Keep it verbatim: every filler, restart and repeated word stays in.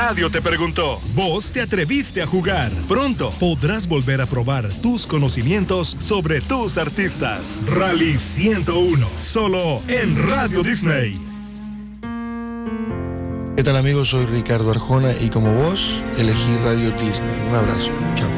Radio te preguntó. Vos te atreviste a jugar. Pronto podrás volver a probar tus conocimientos sobre tus artistas. Rally ciento uno, solo en Radio Disney. ¿Qué tal amigos? Soy Ricardo Arjona y como vos elegí Radio Disney. Un abrazo. Chao.